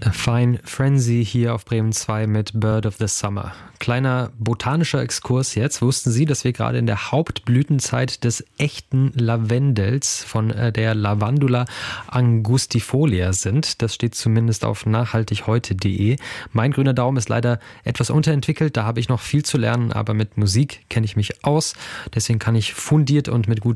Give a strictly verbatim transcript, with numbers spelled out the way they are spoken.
A Fine Frenzy hier auf Bremen zwei mit Bird of the Summer. Kleiner botanischer Exkurs jetzt. Wussten Sie, dass wir gerade in der Hauptblütenzeit des echten Lavendels von der Lavandula angustifolia sind? Das steht zumindest auf nachhaltig heute punkt de. Mein grüner Daumen ist leider etwas unterentwickelt. Da habe ich noch viel zu lernen, aber mit Musik kenne ich mich aus. Deswegen kann ich fundiert und mit gutem